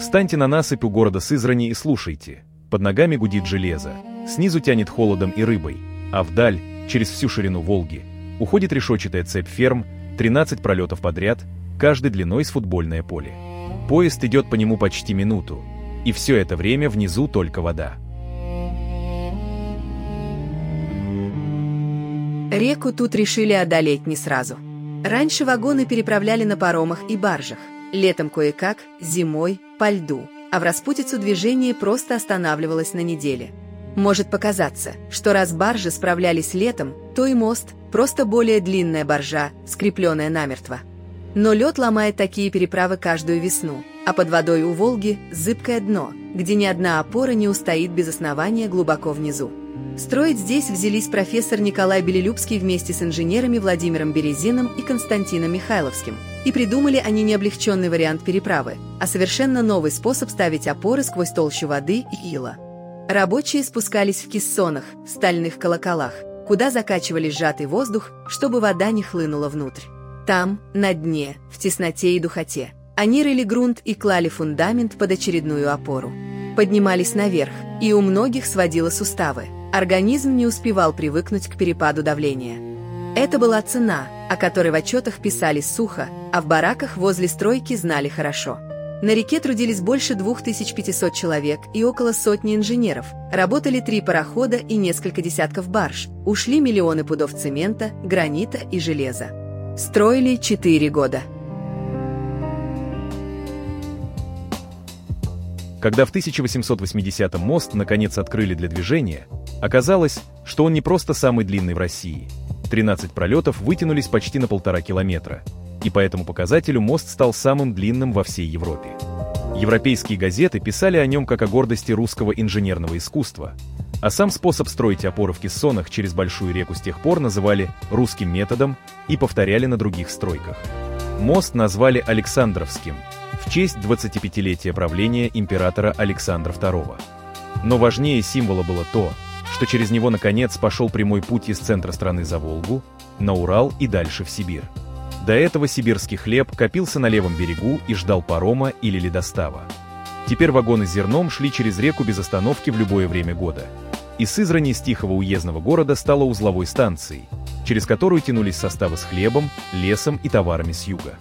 Встаньте на насыпь у города Сызрани и слушайте. Под ногами гудит железо, снизу тянет холодом и рыбой, а вдаль, через всю ширину Волги, уходит решетчатая цепь ферм, 13 пролетов подряд, каждый длиной с футбольное поле. Поезд идет по нему почти минуту, и все это время внизу только вода. Реку тут решили одолеть не сразу. Раньше вагоны переправляли на паромах и баржах, летом кое-как, зимой по льду, а в распутицу движение просто останавливалось на неделе. Может показаться, что раз баржи справлялись летом, то и мост – просто более длинная баржа, скрепленная намертво. Но лед ломает такие переправы каждую весну, а под водой у Волги зыбкое дно, где ни одна опора не устоит без основания глубоко внизу. Строить здесь взялись профессор Николай Белелюбский вместе с инженерами Владимиром Березиным и Константином Михайловским. И придумали они не облегченный вариант переправы, а совершенно новый способ ставить опоры сквозь толщу воды и ила. Рабочие спускались в кессонах, стальных колоколах, куда закачивали сжатый воздух, чтобы вода не хлынула внутрь. Там, на дне, в тесноте и духоте, они рыли грунт и клали фундамент под очередную опору. Поднимались наверх, и у многих сводило суставы. Организм не успевал привыкнуть к перепаду давления. Это была цена, о которой в отчетах писали сухо, а в бараках возле стройки знали хорошо. На реке трудились больше 2500 человек и около сотни инженеров. Работали 3 парохода и несколько десятков барж. Ушли миллионы пудов цемента, гранита и железа. Строили 4 года. Когда в 1880-м мост наконец открыли для движения, оказалось, что он не просто самый длинный в России. 13 пролетов вытянулись почти на 1,5 километра, и по этому показателю мост стал самым длинным во всей Европе. Европейские газеты писали о нем как о гордости русского инженерного искусства, а сам способ строить опоры в кессонах через большую реку с тех пор называли «русским методом» и повторяли на других стройках. Мост назвали Александровским, в честь 25-летия правления императора Александра II. Но важнее символа было то, что через него наконец пошел прямой путь из центра страны за Волгу, на Урал и дальше в Сибирь. До этого сибирский хлеб копился на левом берегу и ждал парома или ледостава. Теперь вагоны с зерном шли через реку без остановки в любое время года. И Сызрань из тихого уездного города стала узловой станцией, через которую тянулись составы с хлебом, лесом и товарами с юга.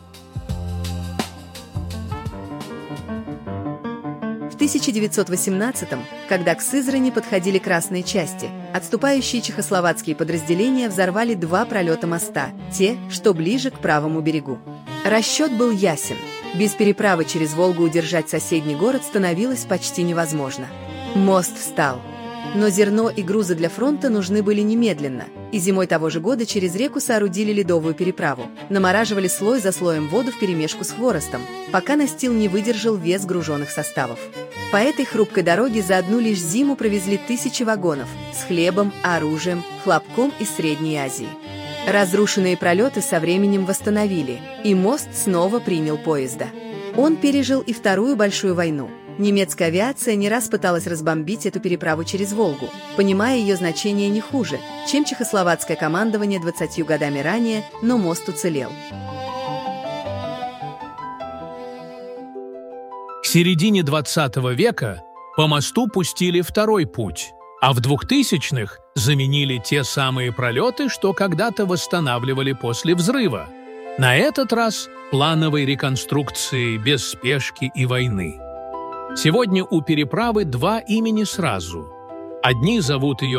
В 1918-м, когда к Сызрани подходили красные части, отступающие чехословацкие подразделения взорвали 2 пролета моста, те, что ближе к правому берегу. Расчет был ясен. Без переправы через Волгу удержать соседний город становилось почти невозможно. Мост встал. Но зерно и грузы для фронта нужны были немедленно, и зимой того же года через реку соорудили ледовую переправу, намораживали слой за слоем воду вперемешку с хворостом, пока настил не выдержал вес груженных составов. По этой хрупкой дороге за одну лишь зиму провезли 1000 вагонов с хлебом, оружием, хлопком из Средней Азии. Разрушенные пролеты со временем восстановили, и мост снова принял поезда. Он пережил и Вторую большую войну. Немецкая авиация не раз пыталась разбомбить эту переправу через Волгу, понимая ее значение не хуже, чем чехословацкое командование 20 годами ранее, но мост уцелел. К середине 20 века по мосту пустили второй путь, а в 2000-х заменили те самые пролеты, что когда-то восстанавливали после взрыва. На этот раз плановой реконструкции без спешки и войны. Сегодня у переправы 2 имени сразу. Одни зовут ее